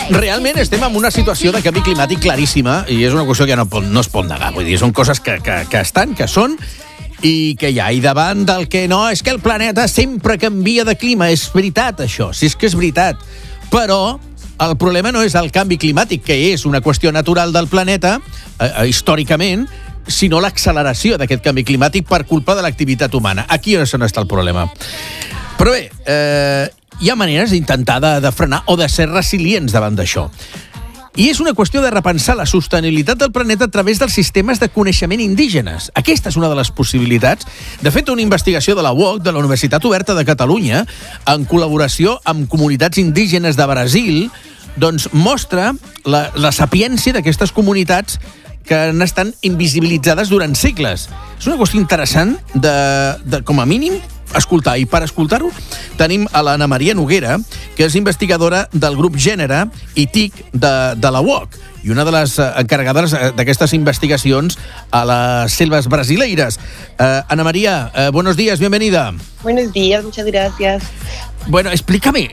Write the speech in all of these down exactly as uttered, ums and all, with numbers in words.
Realment estem en una situació de canvi climàtic claríssima i és una qüestió que no, pot, no es pot negar. Vull dir, són coses que, que, que estan, que són i que hi ha. I davant del que no, és que el planeta sempre canvia de clima. És veritat, això, si és que és veritat. Però el problema no és el canvi climàtic, que és una qüestió natural del planeta, eh, històricament, sinó l'acceleració d'aquest canvi climàtic per culpa de l'activitat humana. Aquí és on està el problema. Però bé, eh, hi ha maneres d'intentar de, de frenar o de ser resilients davant d'això. I és una qüestió de repensar la sostenibilitat del planeta a través dels sistemes de coneixement indígenes. Aquesta és una de les possibilitats. De fet, una investigació de la U O C, de la Universitat Oberta de Catalunya, en col·laboració amb comunitats indígenes de Brasil, doncs mostra la, la sapiència d'aquestes comunitats que han estat invisibilitzades durant segles. És una qüestió interessant de, de com a mínim, escoltar. I per escoltar-ho tenim a l'Anna Maria Noguera, que és investigadora del grup Gènere i T I C de, de la U O C i una de les encarregades d'aquestes investigacions a les selves brasileires. Uh, Ana María, uh, buenos días, bienvenida. Buenos días, muchas gracias. Bueno, explícame,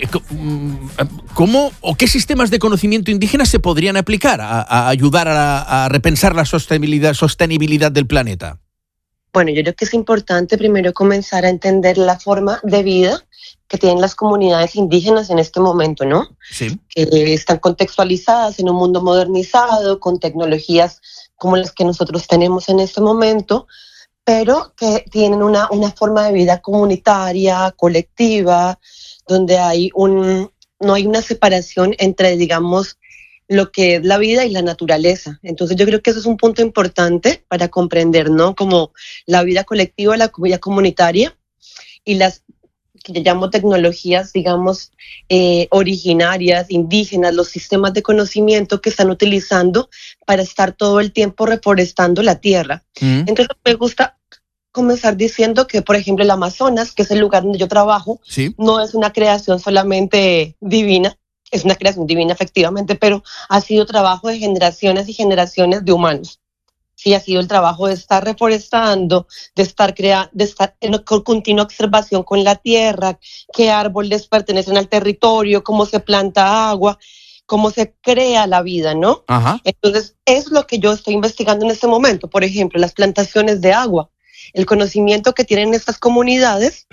¿cómo o qué sistemas de conocimiento indígena se podrían aplicar a, a ayudar a, a repensar la sostenibilidad, sostenibilidad del planeta? Bueno, yo creo que es importante primero comenzar a entender la forma de vida que tienen las comunidades indígenas en este momento, ¿no? Sí. Que están contextualizadas en un mundo modernizado, con tecnologías como las que nosotros tenemos en este momento, pero que tienen una, una forma de vida comunitaria, colectiva, donde hay un, no hay una separación entre, digamos, lo que es la vida y la naturaleza. Entonces yo creo que eso es un punto importante para comprender, ¿no? Como la vida colectiva, la vida comunitaria y las que yo llamo tecnologías, digamos, eh, originarias, indígenas, los sistemas de conocimiento que están utilizando para estar todo el tiempo reforestando la tierra. Mm. Entonces me gusta comenzar diciendo que, por ejemplo, el Amazonas, que es el lugar donde yo trabajo, sí, no es una creación solamente divina, es una creación divina efectivamente, pero ha sido trabajo de generaciones y generaciones de humanos. Sí, ha sido el trabajo de estar reforestando, de estar creando, de estar en continua observación con la tierra, qué árboles pertenecen al territorio, cómo se planta agua, cómo se crea la vida, ¿no? Ajá. Entonces, es lo que yo estoy investigando en este momento. Por ejemplo, las plantaciones de agua, el conocimiento que tienen estas comunidades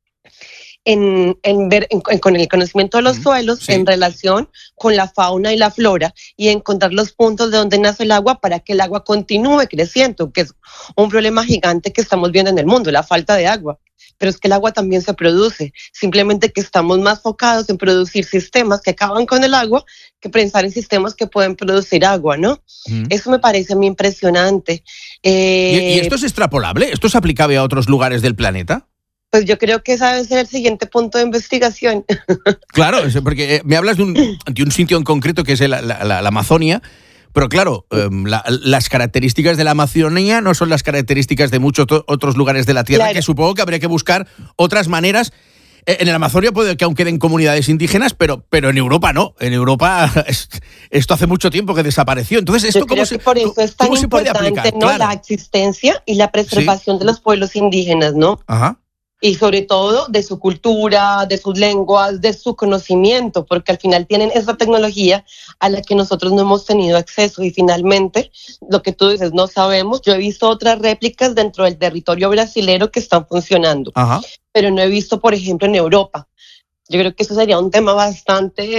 En, en ver, en, en, con el conocimiento de los suelos, sí, en relación con la fauna y la flora, y encontrar los puntos de donde nace el agua para que el agua continúe creciendo, que es un problema gigante que estamos viendo en el mundo, la falta de agua. Pero es que el agua también se produce, simplemente que estamos más focados en producir sistemas que acaban con el agua que pensar en sistemas que pueden producir agua, ¿no? Mm. Eso me parece muy impresionante. Eh, ¿Y, ¿Y esto es extrapolable? ¿Esto es aplicable a otros lugares del planeta? Pues yo creo que ese debe ser el siguiente punto de investigación. Claro, porque me hablas de un, de un sitio en concreto que es la, la, la, la Amazonia, pero claro, eh, la, las características de la Amazonia no son las características de muchos otros lugares de la Tierra, claro, que supongo que habría que buscar otras maneras. En el Amazonia puede que aún queden comunidades indígenas, pero, pero en Europa no. En Europa esto hace mucho tiempo que desapareció. Entonces, ¿esto Yo cómo creo se, que por eso es tan ¿cómo se puede aplicar? ¿No? Claro. La existencia y la preservación, ¿sí?, de los pueblos indígenas, ¿no? Ajá. Y sobre todo de su cultura, de sus lenguas, de su conocimiento, porque al final tienen esa tecnología a la que nosotros no hemos tenido acceso. Y finalmente, lo que tú dices, no sabemos. Yo he visto otras réplicas dentro del territorio brasilero que están funcionando. Ajá. Pero no he visto, por ejemplo, en Europa. Yo creo que eso sería un tema bastante